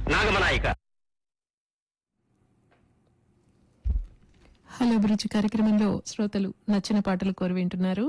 నాగమనాయిక. Hello అభిరుచి కార్యక్రమంలో శ్రోతలు నచ్చిన పాటలు కోరి వింటున్నారు.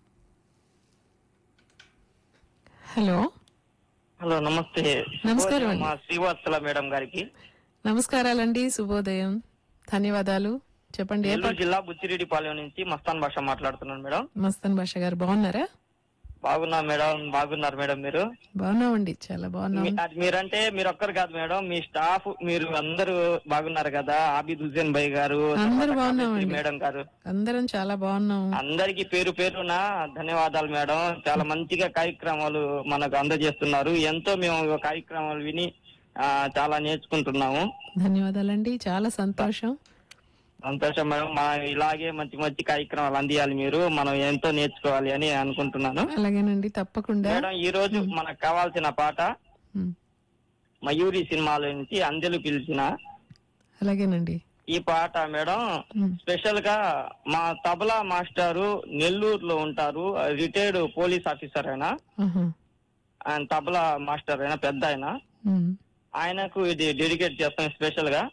హలో హలో, నమస్తే. నమస్కారం అండి. మా శ్రీవాత్సల మేడం గారికి నమస్కారాలండి, శుభోదయం, ధన్యవాదాలు. చెప్పండి. నెల్లూరు జిల్లా బుచ్చిరెడ్డిపాలెం నుంచి మస్తాన్ భాష మాట్లాడుతున్నాను మేడం. మస్తాన్ భాష గారు బాగున్నారా? బాగున్నా మేడం. బాగున్నారు మేడం. మీరు? బాగున్నామండి, చాలా బాగున్నాం. అది మీరంటే మీరు ఒక్కరు కాదు మేడం, మీ స్టాఫ్ మీరు అందరూ బాగున్నారు కదా. ఆబిద్ హుసేన్ భాయ్ గారు, అందరూ తర్వాత బాగున్నామండి. కామేశ్వరి మేడం గారు, అందరం చాలా బాగున్నాం. అందరికి పేరు పేరున ధన్యవాదాలు మేడం. చాలా మంచిగా కార్యక్రమాలు మనకు అందజేస్తున్నారు. ఎంతో మేము కార్యక్రమాలు విని చాలా నేర్చుకుంటున్నాము. ధన్యవాదాలండి, చాలా సంతోషం. సంతోషం మేడం. మా ఇలాగే మంచి మంచి కార్యక్రమాలు అందియాలి మీరు. మనం ఎంతో నేర్చుకోవాలి అని అనుకుంటున్నాను. అలాగేనండి, తప్పకుండా. మేడం, ఈ రోజు మనకు కావాల్సిన పాట ఉమ్, మయూరి సినిమాలో నుంచి అందెలు పిలిచిన. అలాగేనండి. ఈ పాట మేడం స్పెషల్ గా మా తబలా మాస్టారు నెల్లూరులో ఉంటారు. రిటైర్డ్ పోలీస్ ఆఫీసర్ ఆయన. ఆహా. ఆయన తబలా మాస్టర్ అయినా పెద్ద ఆయన. ఉమ్, ఆయనకు ఇది డెడికేట్ చేస్తాం స్పెషల్ గా.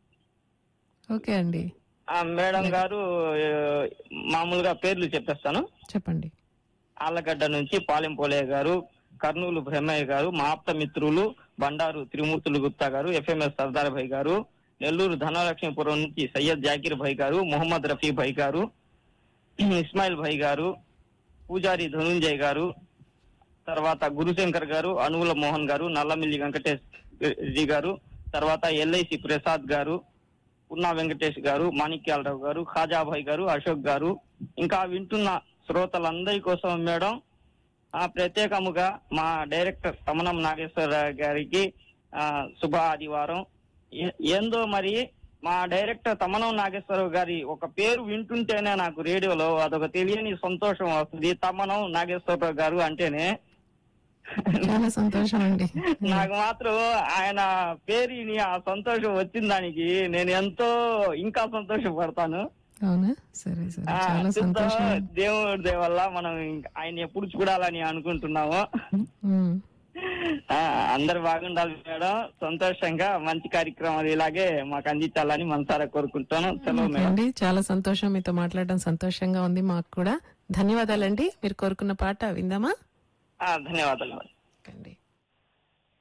ఓకే అండి, మేడం గారు మామూలుగా పేర్లు చెప్పేస్తాను. చెప్పండి. ఆళ్లగడ్డ నుంచి పాలెం పోలయ్య గారు, కర్నూలు బ్రహ్మయ్య గారు, మా ఆప్త మిత్రులు బండారు త్రిమూర్తులు గుప్తా గారు, ఎఫ్ఎంఎస్ సర్దార్ భాయ్ గారు, నెల్లూరు ధనలక్ష్మీపురం నుంచి సయ్యద్ జాకీర్ భాయ్ గారు, మొహమ్మద్ రఫీ భాయ్ గారు, ఇస్మాయిల్ భాయ్ గారు, పూజారి ధనుంజయ్ గారు, తర్వాత గురుశంకర్ గారు, అనువుల మోహన్ గారు, నల్లమిల్లి వెంకటేష్ రెడ్డి గారు, తర్వాత ఎల్ఐసి ప్రసాద్ గారు, పున్నా వెంకటేష్ గారు, మాణిక్యాలరావు గారు, ఖాజాభాయ్ గారు, అశోక్ గారు, ఇంకా వింటున్న శ్రోతలందరి కోసం మేడం ప్రత్యేకముగా మా డైరెక్టర్ తమనం నాగేశ్వర గారికి శుభ ఆదివారం. ఏందో మరి మా డైరెక్టర్ తమనం నాగేశ్వరరావు గారి ఒక పేరు వింటుంటేనే నాకు రేడియోలో అదొక తెలియని సంతోషం వస్తుంది. తమనం నాగేశ్వరరావు గారు అంటేనే చాలా సంతోషం అండి. నాకు మాత్రం ఆయన పేరుని ఆ సంతోషం వచ్చిన దానికి నేను ఎంతో ఇంకా సంతోషపడతాను. అవునా? సరే సరే, చాలా సంతోషం. దేవుడి దయ వల్ల మనం ఆయన ఎప్పుడు చూడాలని అనుకుంటున్నాము. ఉమ్, అందరు బాగుండాలి మేడం. సంతోషంగా మంచి కార్యక్రమాలు ఇలాగే మాకు అందించాలని మనసారా కోరుకుంటాను. సెలవు ఓకే మేడం. అండి, చాలా సంతోషం, మీతో మాట్లాడడం సంతోషంగా ఉంది మాకు కూడా. ధన్యవాదాలండి. మీరు కోరుకున్న పాట విందామా? ధన్యవాదాలు మేడం. ఓకే అండి.